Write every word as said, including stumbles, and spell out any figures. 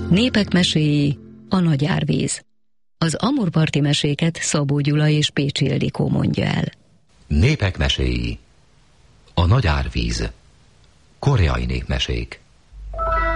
Népek meséi, a nagy árvíz. Az amurparti meséket Szabó Gyula és Pécsi Ildikó mondja el. Népek meséi, a nagy árvíz. Koreai népmesék.